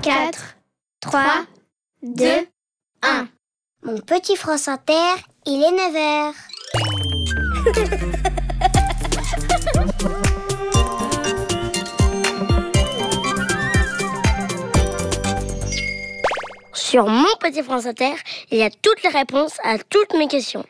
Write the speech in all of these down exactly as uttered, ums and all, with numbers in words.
quatre, trois, deux, un. Mon petit France Inter, il est neuf heures. Sur mon petit France Inter, il y a toutes les réponses à toutes mes questions.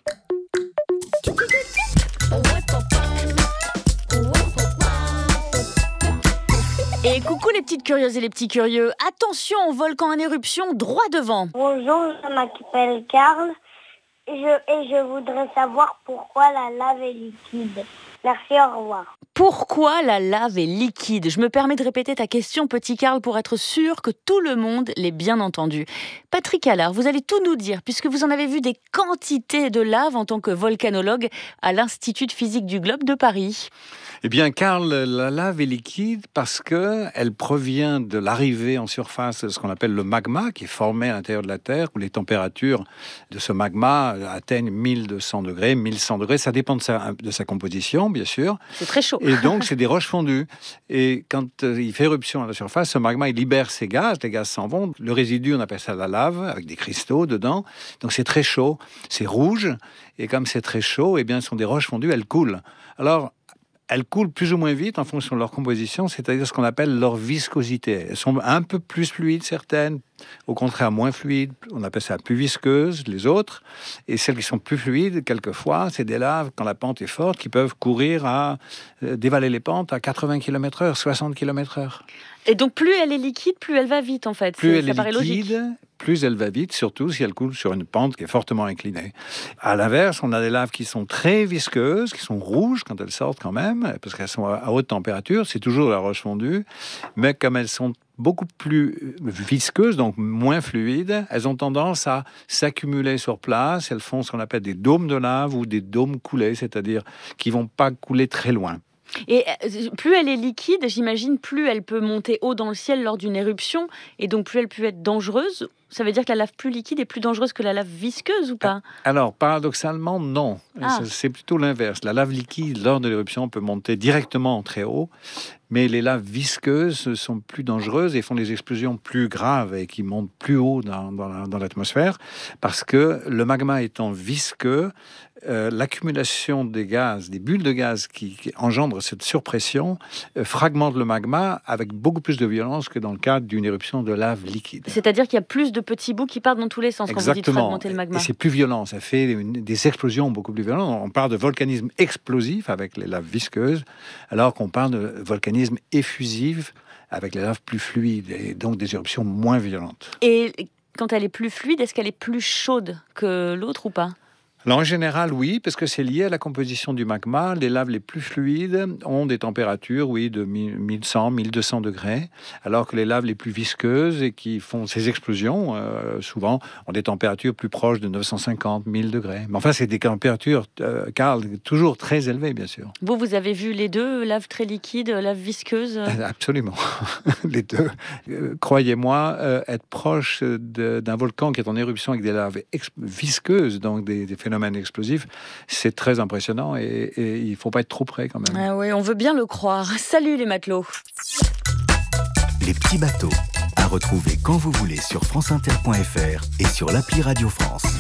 Et coucou les petites curieuses et les petits curieux. Attention, volcan en éruption droit devant. Bonjour, je m'appelle Karl et je, et je voudrais savoir pourquoi la lave est liquide. Merci, au revoir. Pourquoi la lave est liquide ? Je me permets de répéter ta question, petit Karl, pour être sûr que tout le monde l'ait bien entendu. Patrick Allard, vous allez tout nous dire, puisque vous en avez vu des quantités de lave en tant que volcanologue à l'Institut de physique du globe de Paris. Eh bien, Karl, la lave est liquide parce qu'elle provient de l'arrivée en surface de ce qu'on appelle le magma, qui est formé à l'intérieur de la Terre, où les températures de ce magma atteignent mille deux cents degrés, mille cent degrés. Ça dépend de sa, de sa composition, bien sûr. C'est très chaud. Et donc, c'est des roches fondues. Et quand euh, il fait éruption à la surface, ce magma, il libère ses gaz. Les gaz s'en vont. Le résidu, on appelle ça la lave, avec des cristaux dedans. Donc, c'est très chaud. C'est rouge. Et comme c'est très chaud, eh bien, ce sont des roches fondues. Elles coulent. Alors, elles coulent plus ou moins vite en fonction de leur composition, c'est-à-dire ce qu'on appelle leur viscosité. Elles sont un peu plus fluides, certaines, au contraire moins fluides, on appelle ça plus visqueuses, les autres. Et celles qui sont plus fluides, quelquefois, c'est des laves, quand la pente est forte, qui peuvent courir à, euh, dévaler les pentes à quatre-vingts kilomètres heure, soixante kilomètres heure. Et donc, plus elle est liquide, plus elle va vite, en fait. Plus c'est, elle ça est paraît liquide, logique. plus elle va vite, surtout si elle coule sur une pente qui est fortement inclinée. À l'inverse, on a des laves qui sont très visqueuses, qui sont rouges quand elles sortent quand même, parce qu'elles sont à haute température, c'est toujours la roche fondue, mais comme elles sont beaucoup plus visqueuses, donc moins fluides, elles ont tendance à s'accumuler sur place, elles font ce qu'on appelle des dômes de lave ou des dômes coulés, c'est-à-dire qui ne vont pas couler très loin. Et plus elle est liquide, j'imagine, plus elle peut monter haut dans le ciel lors d'une éruption, et donc plus elle peut être dangereuse. Ça veut dire que la lave plus liquide est plus dangereuse que la lave visqueuse ou pas ? Alors, paradoxalement, non. Ah. C'est plutôt l'inverse. La lave liquide, lors de l'éruption, peut monter directement très haut, mais les laves visqueuses sont plus dangereuses et font des explosions plus graves et qui montent plus haut dans, dans, la, dans l'atmosphère, parce que le magma étant visqueux, euh, l'accumulation des gaz, des bulles de gaz qui, qui engendrent cette surpression, euh, fragmente le magma avec beaucoup plus de violence que dans le cadre d'une éruption de lave liquide. C'est-à-dire qu'il y a plus de petits bouts qui partent dans tous les sens. Exactement. Quand vous dites fragmenter le magma. Et c'est plus violent, ça fait une, des explosions beaucoup plus violentes. On parle de volcanisme explosif avec les laves visqueuses, alors qu'on parle de volcanisme effusif avec les laves plus fluides et donc des éruptions moins violentes. Et quand elle est plus fluide, est-ce qu'elle est plus chaude que l'autre ou pas ? Alors en général, oui, parce que c'est lié à la composition du magma. Les laves les plus fluides ont des températures, oui, de mille cent, mille deux cents degrés, alors que les laves les plus visqueuses et qui font ces explosions, euh, souvent, ont des températures plus proches de neuf cent cinquante, mille degrés. Mais enfin, c'est des températures, euh, Karl, toujours très élevées, bien sûr. Vous, vous avez vu les deux, lave très liquide, lave visqueuse ? Absolument, les deux. Euh, croyez-moi, euh, être proche de, d'un volcan qui est en éruption avec des laves ex- visqueuses, donc des, des phénomènes explosifs, c'est très impressionnant et, et il ne faut pas être trop près quand même. Ah oui, on veut bien le croire. Salut les matelots. Les petits bateaux, à retrouver quand vous voulez sur franceinter point f r et sur l'appli Radio France.